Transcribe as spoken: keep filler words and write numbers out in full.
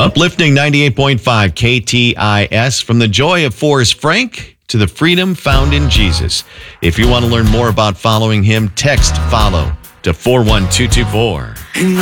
Uplifting ninety-eight point five K T I S, from the joy of Forrest Frank to the freedom found in Jesus. If you want to learn more about following him, text FOLLOW to four one two two four.